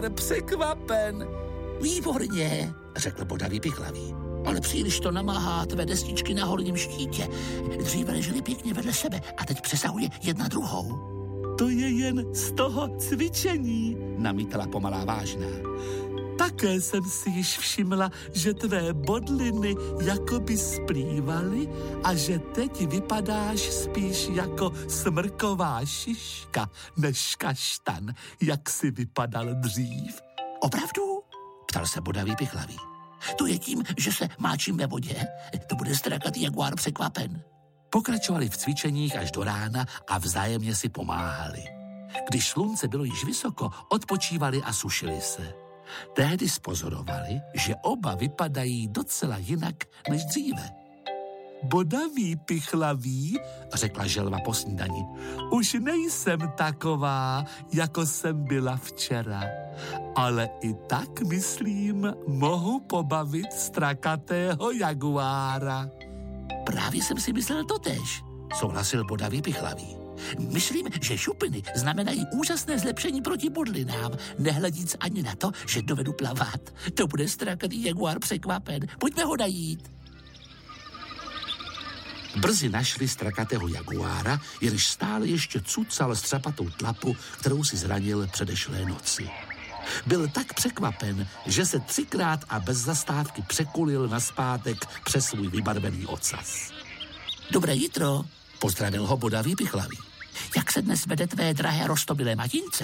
překvapen. Výborně, řekl bodavý pichlavý. Ale příliš to namáhá tvé destičky na horním štítě. Dříve ležely pěkně vedle sebe a teď přesahuje jedna druhou. To je jen z toho cvičení, namítala pomalá vážná. Také jsem si již všimla, že tvé bodliny jakoby splývaly a že teď vypadáš spíš jako smrková šiška než kaštan, jak si vypadal dřív. Opravdu? Ptal se bodavý pichlavý. To je tím, že se máčím ve vodě. To bude strakatý jaguár překvapen. Pokračovali v cvičeních až do rána a vzájemně si pomáhali. Když slunce bylo již vysoko, odpočívali a sušili se. Tehdy spozorovali, že oba vypadají docela jinak než dříve. Bodavý pichlavý, řekla želva po snídani, už nejsem taková, jako jsem byla včera. Ale i tak, myslím, mohu pobavit strakatého jaguára. Právě jsem si myslel totéž, souhlasil bodavý pichlavý. Myslím, že šupiny znamenají úžasné zlepšení proti bodlinám, nehledíc ani na to, že dovedu plavat. To bude strakatý jaguár překvapen. Pojďme ho najít. Brzy našli strakatého jaguára, jenž stále ještě cucal střapatou tlapu, kterou si zranil předešlé noci. Byl tak překvapen, že se 3krát a bez zastávky překulil nazpátek přes svůj vybarvený ocas. Dobré jitro, pozdravil ho bodavý pichlavý. Jak se dnes vede tvé drahé roztomilé matince?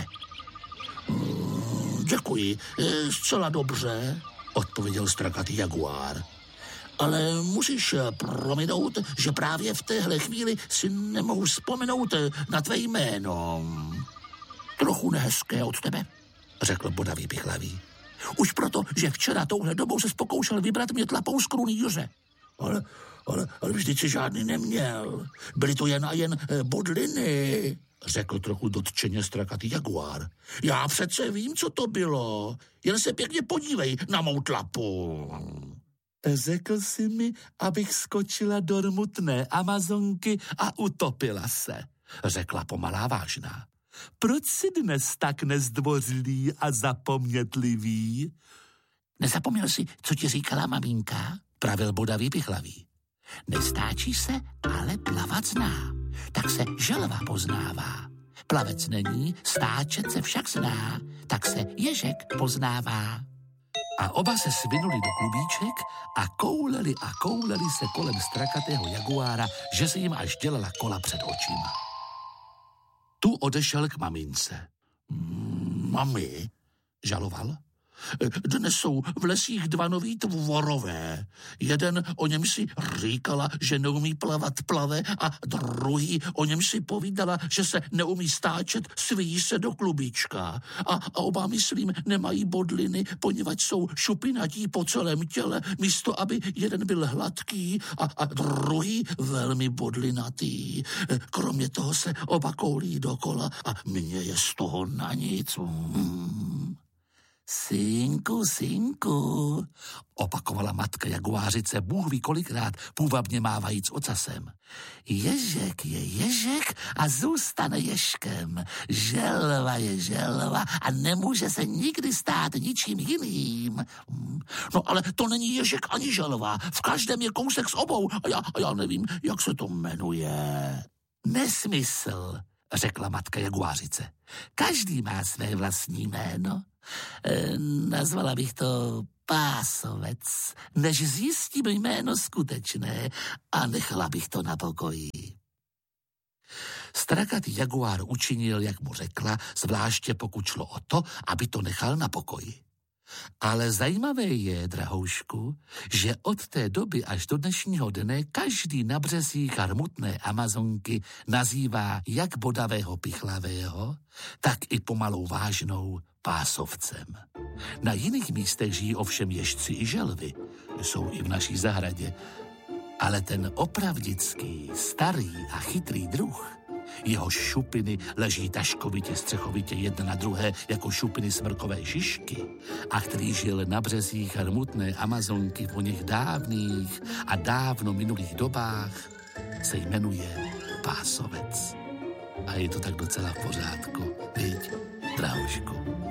Děkuji, zcela dobře, odpověděl strakatý jaguár. Ale musíš prominout, že právě v téhle chvíli si nemohu vzpomenout na tvé jméno. Trochu nehezké od tebe, řekl bodavý pichlavý. Už proto, že včera touhle dobou se pokoušel vybrat mě tlapou z kruny Juře. Ale vždyť si žádný neměl. Byly to jen a jen bodliny, řekl trochu dotčeně strakatý jaguár. Já přece vím, co to bylo. Jen se pěkně podívej na mou tlapu. Řekl jsi mi, abych skočila do rmutné Amazonky a utopila se, řekla pomalá vážná. Proč jsi dnes tak nezdvořilý a zapomnětlivý? Nezapomněl jsi, co ti říkala maminka? Pravil bodavý pichlavý. Nestáčí se, ale plavat zná. Tak se želva poznává. Plavec není, stáčet se však zná. Tak se ježek poznává. A oba se svinuli do klubíček a kouleli se kolem strakatého jaguára, že se jim až dělala kola před očima. Tu odešel k mamince. Mami, žaloval. Dnes jsou v lesích 2 noví tvorové. Jeden, o něm si říkala, že neumí plavat plave, a druhý, o něm si povídala, že se neumí stáčet, svíjí se do klubíčka. A oba, myslím, nemají bodliny, poněvadž jsou šupinatí po celém těle, místo aby jeden byl hladký a druhý velmi bodlinatý. Kromě toho se oba koulí dokola a mně je z toho na nic. Synku, opakovala matka jaguářice Bůh ví kolikrát, půvabně mávajíc ocasem. Ježek je ježek a zůstane ježkem. Želva je želva a nemůže se nikdy stát ničím jiným. No ale to není ježek ani želva. V každém je kousek z obou a já nevím, jak se to jmenuje. Nesmysl, řekla matka jaguářice. Každý má své vlastní jméno. Nazvala bych to pásovec, než zjistím jméno skutečné a nechala bych to na pokoji. Strakatý jaguár učinil, jak mu řekla, zvláště pokud šlo o to, aby to nechal na pokoji. Ale zajímavé je, drahoušku, že od té doby až do dnešního dne každý na březích hrmutné Amazonky nazývá jak bodavého pichlavého, tak i pomalou vážnou pásovcem. Na jiných místech žijí ovšem ježci i želvy, jsou i v naší zahradě, ale ten opravdický, starý a chytrý druh, jehož šupiny leží taškovitě, střechovitě jedna na druhé jako šupiny smrkové šišky a který žil na březích hrmutné Amazonky v oněch dávných a dávno minulých dobách, se jmenuje pásovec. A je to tak docela v pořádku, viď, drahoušku?